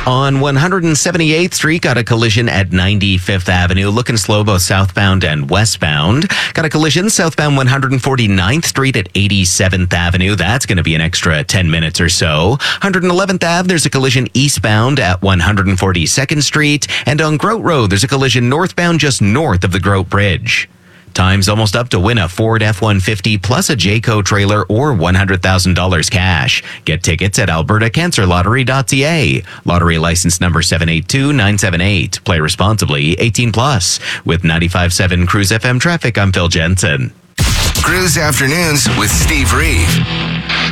On 178th Street, got a collision at 95th Avenue. Looking slow both southbound and westbound. Got a collision southbound 149th Street at 87th Avenue. That's going to be an extra 10 minutes or so. 111th Ave, there's a collision eastbound at 142nd Street. And on Grote Road, there's a collision northbound just north of the Grote Bridge. Time's almost up to win a Ford F-150 plus a Jayco trailer or $100,000 cash. Get tickets at albertacancerlottery.ca. Lottery license number 782978. Play responsibly, 18 plus. With 95.7 Cruise FM traffic, I'm Phil Jensen. Cruise Afternoons with Steve Reeve.